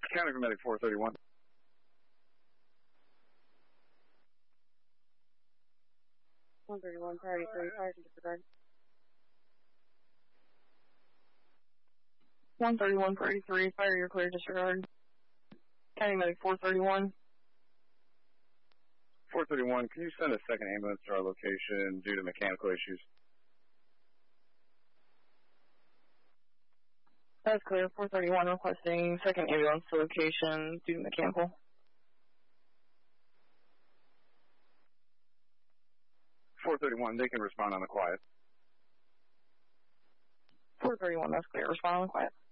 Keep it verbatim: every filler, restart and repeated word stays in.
County for medic four thirty-one. one thirty-one, priority three, fire and disregard. one thirty-one, priority three, fire, you're clear, disregard. County medic four thirty-one. four thirty-one, can you send a second ambulance to our location due to mechanical issues? That's clear, four thirty-one requesting second ambulance to location due to mechanical. four thirty-one, they can respond on the quiet. four thirty-one, that's clear, respond on the quiet.